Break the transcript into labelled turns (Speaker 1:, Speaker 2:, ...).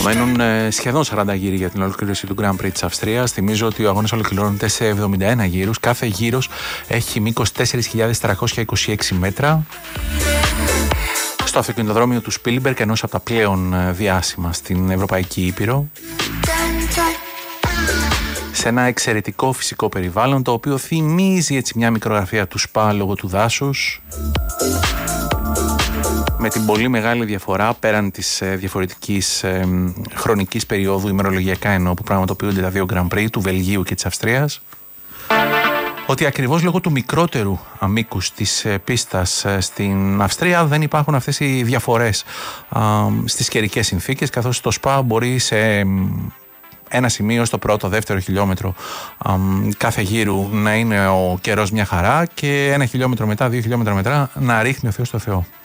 Speaker 1: Μένουν σχεδόν 40 γύροι για την ολοκλήρωση του Grand Prix της Αυστρίας. Θυμίζω ότι ο αγώνας ολοκληρώνεται σε 71 γύρους. Κάθε γύρος έχει μήκος 4.326 μέτρα. Στο αυτοκινητοδρόμιο του Σπίλμπεργκ, ενός από τα πλέον διάσημα στην Ευρωπαϊκή Ήπειρο. Σε ένα εξαιρετικό φυσικό περιβάλλον, το οποίο θυμίζει έτσι μια μικρογραφία του Σπα λόγω του δάσους. Με την πολύ μεγάλη διαφορά, πέραν της διαφορετικής χρονικής περίοδου, ημερολογιακά εννοώ, που πραγματοποιούνται τα δύο Grand Prix του Βελγίου και της Αυστρίας, ότι ακριβώς λόγω του μικρότερου αμίκους της πίστας στην Αυστρία δεν υπάρχουν αυτές οι διαφορές στις καιρικές συνθήκες, καθώς το Σπα μπορεί σε ένα σημείο στο πρώτο, δεύτερο χιλιόμετρο κάθε γύρου να είναι ο καιρός μια χαρά και 1 χιλιόμετρο μετά, 2 χιλιόμετρα μετά να ρίχνει ο Θεός στο Θεό.